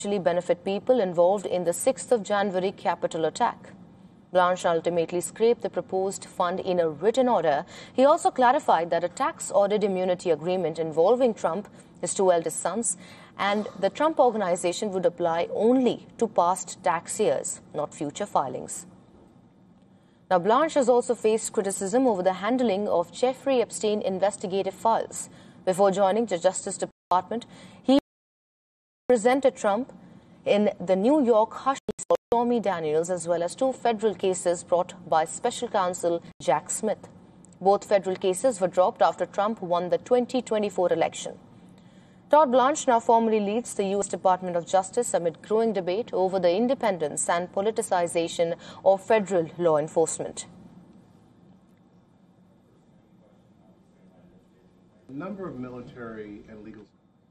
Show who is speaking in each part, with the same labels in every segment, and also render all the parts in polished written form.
Speaker 1: benefit people involved in the 6th of January Capitol attack. Blanche ultimately scrapped the proposed fund in a written order. He also clarified that a tax audit immunity agreement involving Trump, his two eldest sons, and the Trump Organization would apply only to past tax years, not future filings. Now, Blanche has also faced criticism over the handling of Jeffrey Epstein investigative files. Before joining the Justice Department, he represented Trump in the New York hush case for Stormy Daniels, as well as two federal cases brought by special counsel Jack Smith. Both federal cases were dropped after Trump won the 2024 election. Todd Blanche now formally leads the U.S. Department of Justice amid growing debate over the independence and politicization of federal law enforcement.
Speaker 2: A number of military and legal...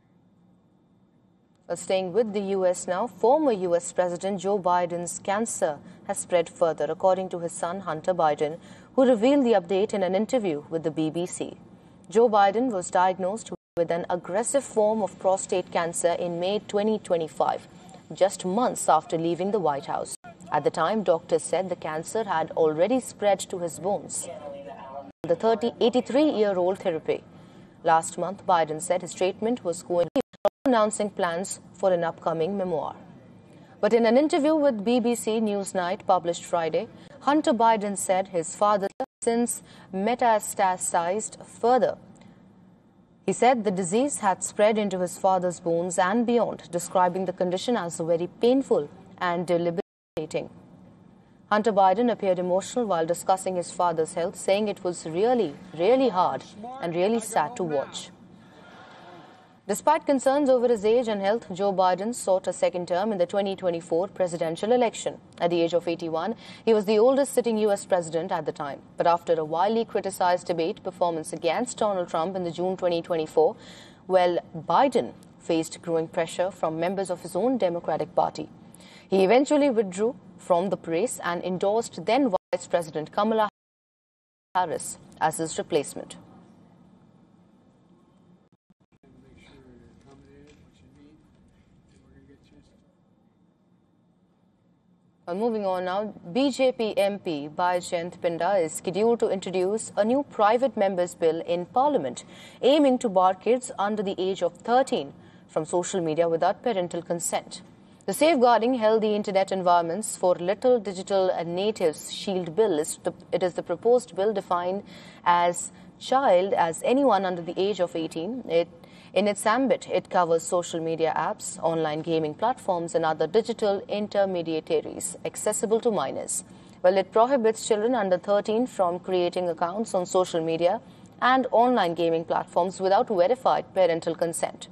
Speaker 1: Staying with the U.S. now, former U.S. President Joe Biden's cancer has spread further, according to his son Hunter Biden, who revealed the update in an interview with the BBC. Joe Biden was diagnosed with an aggressive form of prostate cancer in May 2025, just months after leaving the White House. At the time, doctors said the cancer had already spread to his bones. The 83-year-old therapy. Last month, Biden said his treatment was going on, announcing plans for an upcoming memoir. But in an interview with BBC Newsnight published Friday, Hunter Biden said his father since metastasized further. He said the disease had spread into his father's bones and beyond, describing the condition as very painful and debilitating. Hunter Biden appeared emotional while discussing his father's health, saying it was really, really hard and really sad to watch. Despite concerns over his age and health, Joe Biden sought a second term in the 2024 presidential election. At the age of 81, he was the oldest sitting U.S. president at the time. But after a widely criticized debate performance against Donald Trump in the June 2024, Biden faced growing pressure from members of his own Democratic Party. He eventually withdrew from the race and endorsed then Vice President Kamala Harris as his replacement. Moving on now, BJP MP Baijayant Pinda is scheduled to introduce a new private members' bill in Parliament, aiming to bar kids under the age of 13 from social media without parental consent. The Safeguarding Healthy Internet Environments for Little Digital Natives Shield Bill is the proposed bill defined as child as anyone under the age of 18. In its ambit, it covers social media apps, online gaming platforms, and other digital intermediaries accessible to minors. Well, it prohibits children under 13 from creating accounts on social media and online gaming platforms without verified parental consent.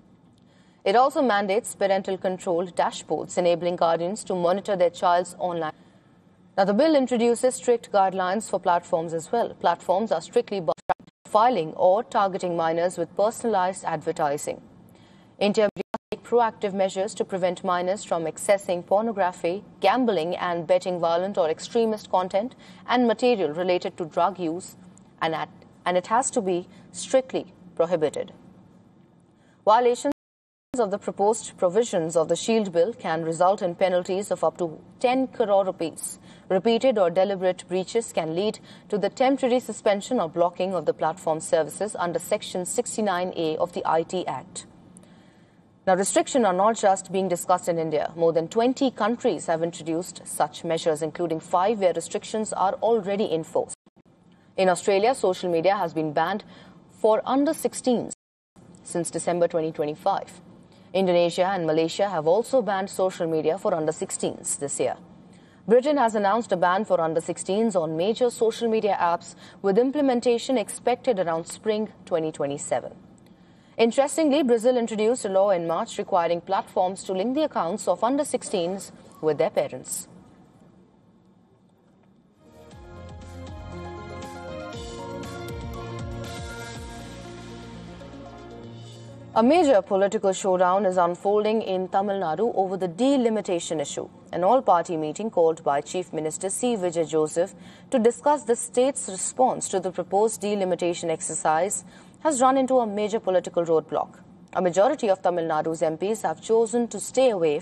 Speaker 1: It also mandates parental-controlled dashboards, enabling guardians to monitor their child's online. Now, the bill introduces strict guidelines for platforms as well. Platforms are strictly filing or targeting minors with personalized advertising. Intermediaries take proactive measures to prevent minors from accessing pornography, gambling and betting, violent or extremist content and material related to drug use, and it has to be strictly prohibited. Violations of the proposed provisions of the Shield Bill can result in penalties of up to 10 crore rupees. Repeated or deliberate breaches can lead to the temporary suspension or blocking of the platform services under Section 69A of the IT Act. Now, restrictions are not just being discussed in India. More than 20 countries have introduced such measures, including 5 where restrictions are already enforced. In Australia, social media has been banned for under 16s since December 2025. Indonesia and Malaysia have also banned social media for under 16s this year. Britain has announced a ban for under 16s on major social media apps, with implementation expected around spring 2027. Interestingly, Brazil introduced a law in March requiring platforms to link the accounts of under 16s with their parents. A major political showdown is unfolding in Tamil Nadu over the delimitation issue. An all-party meeting called by Chief Minister C. Vijay Joseph to discuss the state's response to the proposed delimitation exercise has run into a major political roadblock. A majority of Tamil Nadu's MPs have chosen to stay away